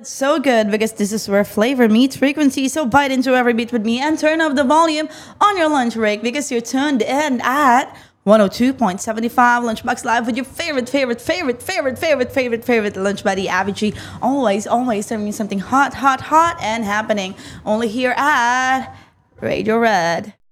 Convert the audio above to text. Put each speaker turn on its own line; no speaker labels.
So good because this is where flavor meets frequency. So bite into every beat with me and turn up the volume on your lunch break because you're tuned in at 102.75 Lunchbox Live with your favorite lunch buddy, Abby G. Always serving you something hot and happening. Only here at Radio Red.